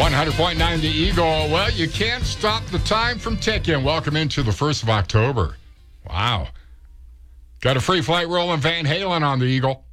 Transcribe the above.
100.9 The Eagle. Well, you can't stop the time from ticking. Welcome into the 1st of October. Wow. Got a free flight rolling Van Halen on the Eagle.